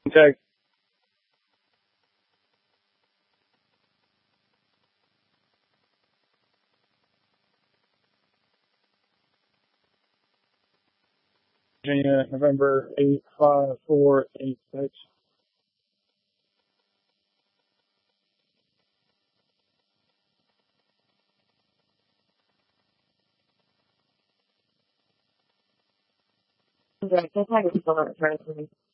Okay. Virginia, November 85486. Okay, that's how you people not trying to me.